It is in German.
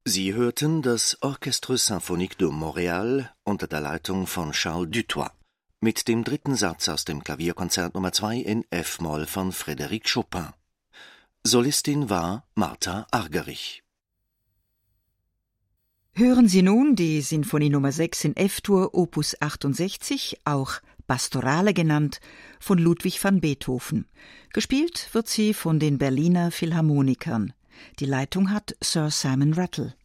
Sie hörten das Orchestre Symphonique de Montréal unter der Leitung von Charles Dutoit mit dem dritten Satz aus dem Klavierkonzert Nummer 2 in F-Moll von Frédéric Chopin. Solistin war Martha Argerich. Hören Sie nun die Sinfonie Nummer 6 in F-Dur, Opus 68, auch Pastorale genannt, von Ludwig van Beethoven. Gespielt wird sie von den Berliner Philharmonikern. Die Leitung hat Sir Simon Rattle.